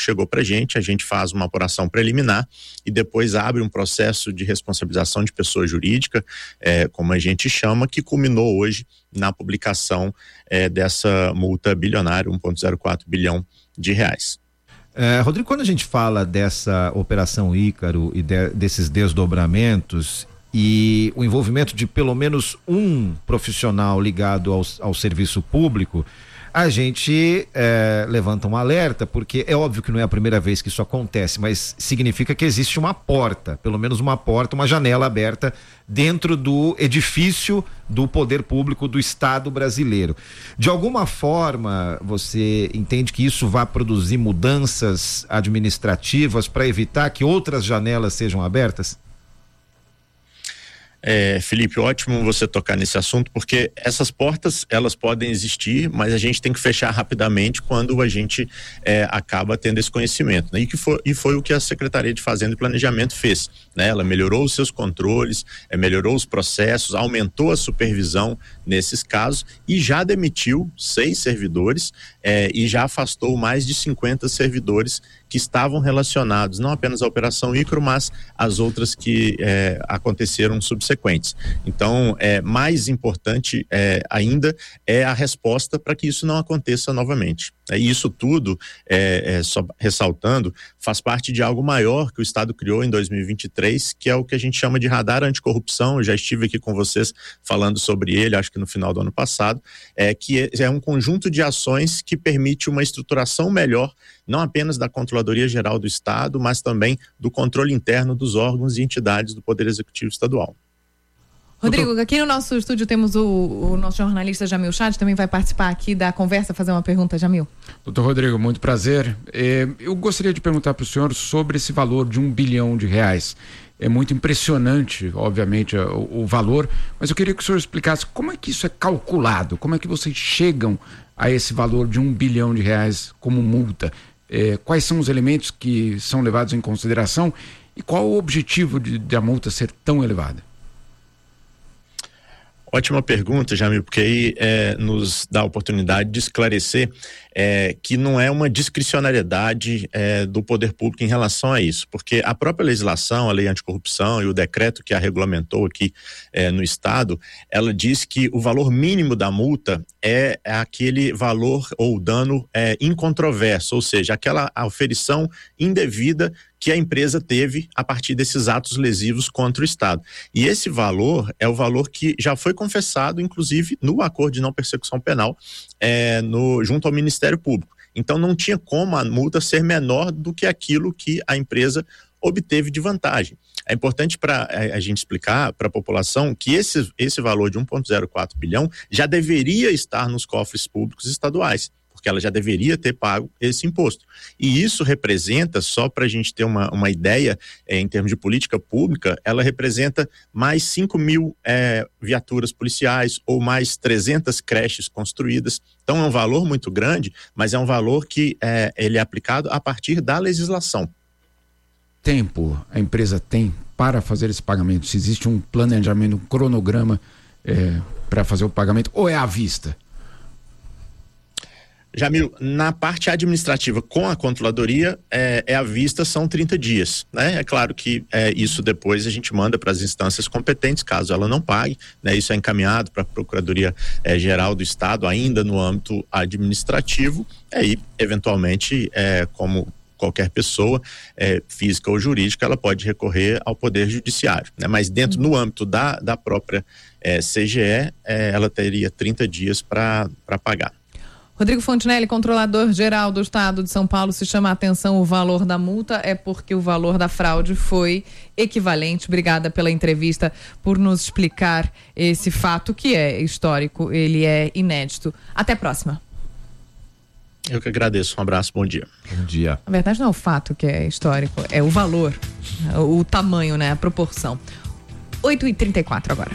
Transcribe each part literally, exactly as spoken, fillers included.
chegou para a gente, a gente faz uma apuração preliminar e depois abre um processo de responsabilização de pessoa jurídica, é, como a gente chama, que culminou hoje na publicação é, dessa multa bilionária, um vírgula zero quatro bilhão de reais. É, Rodrigo, quando a gente fala dessa Operação Ícaro e de, desses desdobramentos e o envolvimento de pelo menos um profissional ligado ao, ao serviço público, a gente é, levanta um alerta, porque é óbvio que não é a primeira vez que isso acontece, mas significa que existe uma porta, pelo menos uma porta, uma janela aberta dentro do edifício do poder público do Estado brasileiro. De alguma forma, você entende que isso vai produzir mudanças administrativas para evitar que outras janelas sejam abertas? É, Felipe, ótimo você tocar nesse assunto, porque essas portas, elas podem existir, mas a gente tem que fechar rapidamente quando a gente é, acaba tendo esse conhecimento, né? E, que foi, e foi o que a Secretaria de Fazenda e Planejamento fez, né? Ela melhorou os seus controles, é, melhorou os processos, aumentou a supervisão nesses casos e já demitiu seis servidores é, e já afastou mais de cinquenta servidores que estavam relacionados não apenas à Operação Ícaro, mas às outras que é, aconteceram subsequentes. Então, é, mais importante é, ainda é a resposta para que isso não aconteça novamente. É, e isso tudo, é, é, só ressaltando, faz parte de algo maior que o Estado criou em dois mil e vinte e três, que é o que a gente chama de radar anticorrupção. Eu já estive aqui com vocês falando sobre ele, acho que no final do ano passado, é, que é, é um conjunto de ações que permite uma estruturação melhor, não apenas da Controladoria Geral do Estado, mas também do controle interno dos órgãos e entidades do Poder Executivo Estadual. Rodrigo, aqui no nosso estúdio temos o, o nosso jornalista Jamil Chad, também vai participar aqui da conversa, fazer uma pergunta, Jamil. Doutor Rodrigo, muito prazer. É, eu gostaria de perguntar para o senhor sobre esse valor de um bilhão de reais. É muito impressionante, obviamente, o, o valor, mas eu queria que o senhor explicasse como é que isso é calculado, como é que vocês chegam a esse valor de um bilhão de reais como multa. É, quais são os elementos que são levados em consideração e qual o objetivo de, de a multa ser tão elevada? Ótima pergunta, Jamil, porque aí é, nos dá a oportunidade de esclarecer é, que não é uma discricionariedade é, do poder público em relação a isso, porque a própria legislação, a lei anticorrupção e o decreto que a regulamentou aqui é, no Estado, ela diz que o valor mínimo da multa é aquele valor ou dano é, incontroverso, ou seja, aquela aferição indevida que a empresa teve a partir desses atos lesivos contra o Estado. E esse valor é o valor que já foi confessado, inclusive, no acordo de não persecução penal, é, no, junto ao Ministério Público. Então não tinha como a multa ser menor do que aquilo que a empresa obteve de vantagem. É importante para a, a gente explicar para a população que esse, esse valor de um vírgula zero quatro bilhão já deveria estar nos cofres públicos estaduais, porque ela já deveria ter pago esse imposto. E isso representa, só para a gente ter uma, uma ideia, é, em termos de política pública, ela representa mais cinco mil é, viaturas policiais ou mais trezentas creches construídas. Então é um valor muito grande, mas é um valor que é, ele é aplicado a partir da legislação. Tempo a empresa tem para fazer esse pagamento? Se existe um planejamento, um cronograma é, para fazer o pagamento, ou é à vista? Jamil, na parte administrativa com a controladoria é, é à vista, são trinta dias, né? É claro que é, isso depois a gente manda para as instâncias competentes, caso ela não pague, né? Isso é encaminhado para a Procuradoria é, Geral do Estado, ainda no âmbito administrativo, aí eventualmente, é, como qualquer pessoa é, física ou jurídica, ela pode recorrer ao Poder Judiciário, né? Mas dentro, no âmbito da, da própria é, C G E, é, ela teria trinta dias para para pagar. Rodrigo Fontinelli, controlador-geral do Estado de São Paulo, se chama a atenção o valor da multa, é porque o valor da fraude foi equivalente. Obrigada pela entrevista, por nos explicar esse fato que é histórico, ele é inédito. Até a próxima. Eu que agradeço, um abraço, bom dia. Bom dia. Na verdade não é o fato que é histórico, é o valor, o tamanho, né, a proporção. oito e trinta e quatro agora.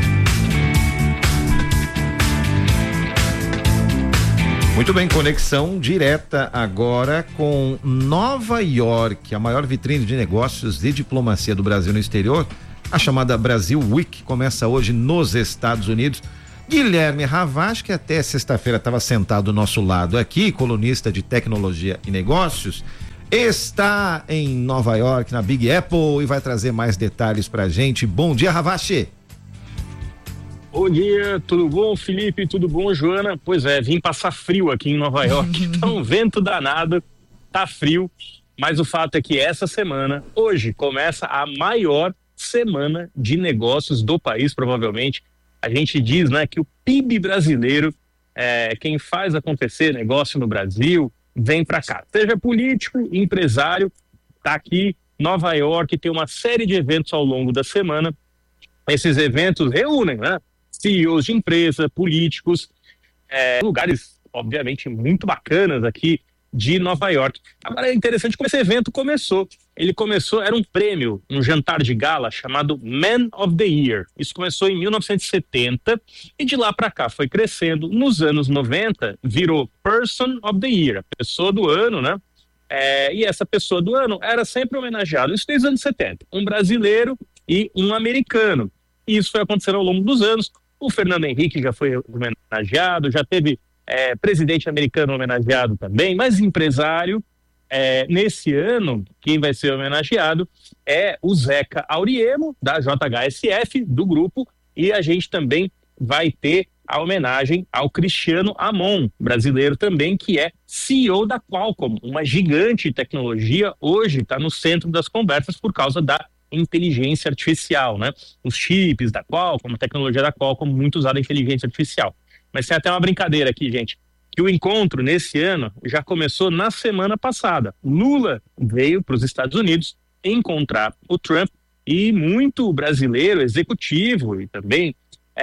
Muito bem, conexão direta agora com Nova York, a maior vitrine de negócios e diplomacia do Brasil no exterior. A chamada Brasil Week começa hoje nos Estados Unidos. Guilherme Ravaz, que até sexta-feira estava sentado do nosso lado aqui, colunista de tecnologia e negócios, está em Nova York, na Big Apple, e vai trazer mais detalhes pra gente. Bom dia, Ravache. Bom dia, tudo bom, Felipe? Tudo bom, Joana? Pois é, vim passar frio aqui em Nova York. Então, vento danado, tá frio, mas o fato é que essa semana, hoje, começa a maior semana de negócios do país, provavelmente. A gente diz, né, que o P I B brasileiro, é, quem faz acontecer negócio no Brasil, vem para cá. Seja político, empresário, tá aqui, Nova York, tem uma série de eventos ao longo da semana. Esses eventos reúnem, né, C E Os de empresa, políticos, é, lugares, obviamente, muito bacanas aqui de Nova York. Agora é interessante como esse evento começou. Ele começou, era um prêmio, um jantar de gala chamado Man of the Year. Isso começou em mil novecentos e setenta e de lá para cá foi crescendo. Nos anos noventa virou Person of the Year, a pessoa do ano, né? É, e essa pessoa do ano era sempre homenageada. Isso desde os anos setenta. Um brasileiro e um americano. E isso foi acontecendo ao longo dos anos. O Fernando Henrique já foi homenageado, já teve é, presidente americano homenageado também, mas empresário, é, nesse ano, quem vai ser homenageado é o Zeca Auriemo, da J H S F, do grupo, e a gente também vai ter a homenagem ao Cristiano Amon, brasileiro também, que é C E O da Qualcomm, uma gigante de tecnologia, hoje está no centro das conversas por causa da inteligência artificial, né? Os chips da Qualcomm, a tecnologia da Qualcomm, muito usada em inteligência artificial. Mas tem até uma brincadeira aqui, gente, que o encontro nesse ano já começou na semana passada. Lula veio para os Estados Unidos encontrar o Trump e muito brasileiro, executivo e também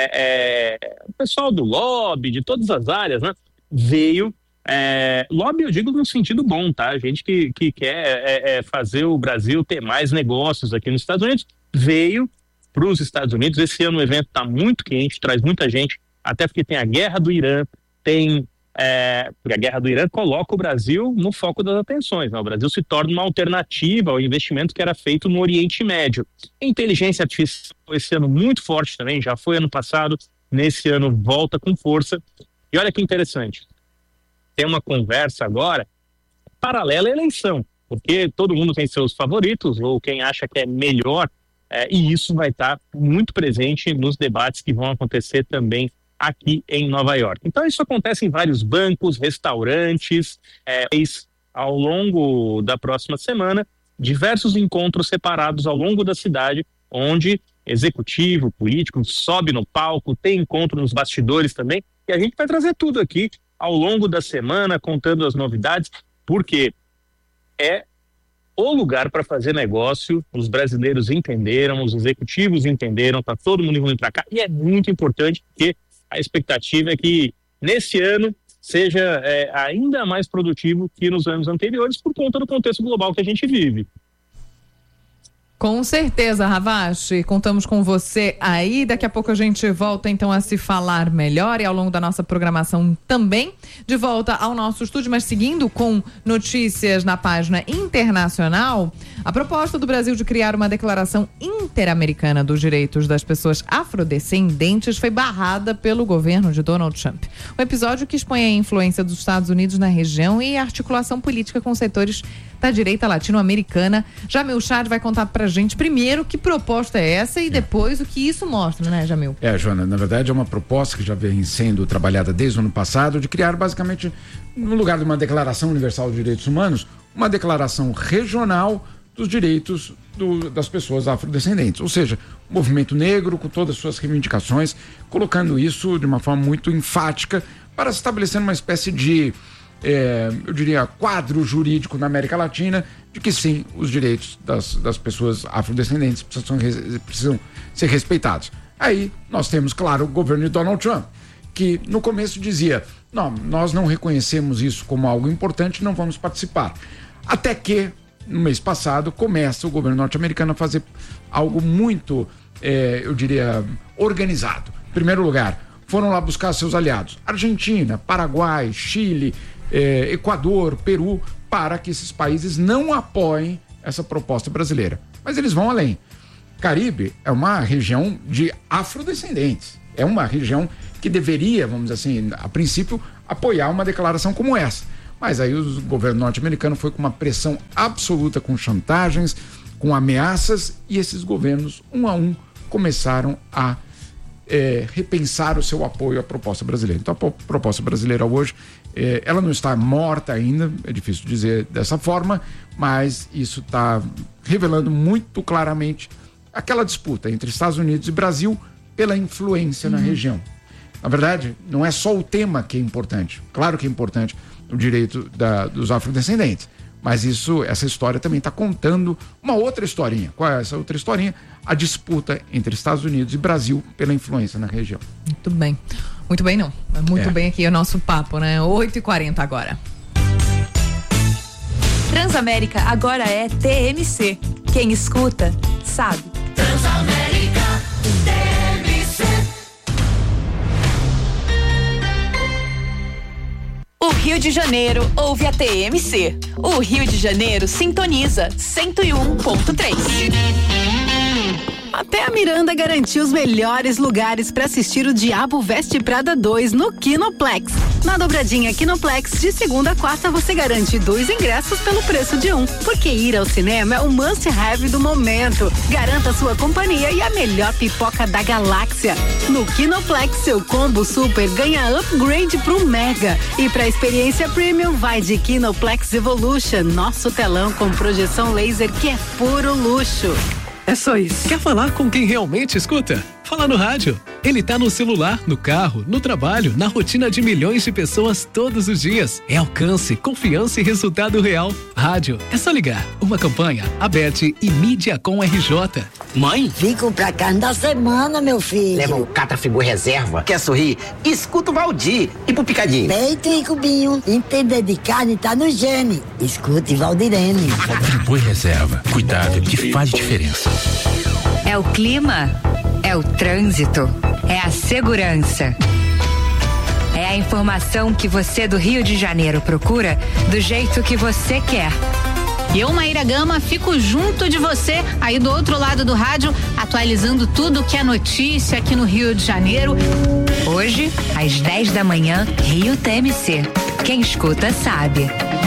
é, é, o pessoal do lobby, de todas as áreas, né? Veio, é, lobby eu digo no sentido bom, tá? Gente que, que quer é, é, fazer o Brasil ter mais negócios aqui nos Estados Unidos, veio para os Estados Unidos. Esse ano o evento está muito quente, traz muita gente, até porque tem a guerra do Irã, tem é, porque a guerra do Irã coloca o Brasil no foco das atenções, né? O Brasil se torna uma alternativa ao investimento que era feito no Oriente Médio. Inteligência artificial esse ano muito forte também, já foi ano passado, nesse ano volta com força. E olha que interessante, tem uma conversa agora paralela à eleição, porque todo mundo tem seus favoritos ou quem acha que é melhor, é, e isso vai estar muito presente nos debates que vão acontecer também aqui em Nova York. Então isso acontece em vários bancos, restaurantes, é, ao longo da próxima semana, diversos encontros separados ao longo da cidade, onde executivo, político, sobe no palco, tem encontro nos bastidores também, e a gente vai trazer tudo aqui ao longo da semana, contando as novidades, porque é o lugar para fazer negócio, os brasileiros entenderam, os executivos entenderam, tá todo mundo vindo para cá, e é muito importante porque a expectativa é que nesse ano seja é, ainda mais produtivo que nos anos anteriores por conta do contexto global que a gente vive. Com certeza, Ravache, contamos com você aí, daqui a pouco a gente volta então a se falar melhor e ao longo da nossa programação também, de volta ao nosso estúdio, mas seguindo com notícias na página internacional, a proposta do Brasil de criar uma declaração interamericana dos direitos das pessoas afrodescendentes foi barrada pelo governo de Donald Trump. Um episódio que expõe a influência dos Estados Unidos na região e a articulação política com setores da direita latino-americana. Jamil Chad vai contar pra gente primeiro que proposta é essa e depois o que isso mostra, né, Jamil? É, Joana, na verdade é uma proposta que já vem sendo trabalhada desde o ano passado de criar basicamente, no lugar de uma Declaração Universal de Direitos Humanos, uma declaração regional dos direitos do, das pessoas afrodescendentes, ou seja, o movimento negro com todas as suas reivindicações, colocando isso de uma forma muito enfática para estabelecer uma espécie de É, eu diria, quadro jurídico na América Latina de que sim, os direitos das, das pessoas afrodescendentes precisam, precisam ser respeitados. Aí nós temos, claro, o governo de Donald Trump, que no começo dizia, não, nós não reconhecemos isso como algo importante, não vamos participar. Até que, no mês passado, começa o governo norte-americano a fazer algo muito, é, eu diria, organizado. Em primeiro lugar, foram lá buscar seus aliados, Argentina, Paraguai, Chile, Eh, Equador, Peru, para que esses países não apoiem essa proposta brasileira. Mas eles vão além. Caribe é uma região de afrodescendentes. É uma região que deveria, vamos dizer assim, a princípio, apoiar uma declaração como essa. Mas aí o governo norte-americano foi com uma pressão absoluta, com chantagens, com ameaças, e esses governos, um a um, começaram a é, repensar o seu apoio à proposta brasileira. Então a proposta brasileira hoje, é, ela não está morta ainda, é difícil dizer dessa forma, mas isso está revelando muito claramente aquela disputa entre Estados Unidos e Brasil pela influência uhum. na região. Na verdade, não é só o tema que é importante. Claro que é importante o direito da, dos afrodescendentes, mas isso, essa história também está contando uma outra historinha. Qual é essa outra historinha? A disputa entre Estados Unidos e Brasil pela influência na região. Muito bem. Muito bem, não. Muito é. bem aqui o nosso papo, né? oito e quarenta agora. Transamérica agora é T M C. Quem escuta, sabe. Transamérica T M C. O Rio de Janeiro ouve a T M C. O Rio de Janeiro sintoniza cento e um ponto três. Até a Miranda garantiu os melhores lugares para assistir o Diabo Veste Prada dois no Kinoplex. Na dobradinha Kinoplex, de segunda a quarta, você garante dois ingressos pelo preço de um. Porque ir ao cinema é o must-have do momento. Garanta sua companhia e a melhor pipoca da galáxia. No Kinoplex, seu combo super ganha upgrade pro Mega. E pra experiência premium, vai de Kinoplex Evolution, nosso telão com projeção laser que é puro luxo. É só isso. Quer falar com quem realmente escuta? Fala no rádio. Ele tá no celular, no carro, no trabalho, na rotina de milhões de pessoas todos os dias. É alcance, confiança e resultado real. Rádio, é só ligar. Uma campanha, Abete e Mídiacom R J. Mãe? Fico pra carne da semana, meu filho. Leva um Catrafigor Reserva. Quer sorrir? Escuta o Valdir. E pro Picadinho? Peito e cubinho. Entender de carne tá no gene. Escute Valdirene. Friboi Reserva. Cuidado que faz diferença. É o clima, é o trânsito, é a segurança. É a informação que você do Rio de Janeiro procura do jeito que você quer. Eu, Maíra Gama, fico junto de você aí do outro lado do rádio, atualizando tudo que é notícia aqui no Rio de Janeiro. Hoje, às dez da manhã, Rio T M C. Quem escuta sabe.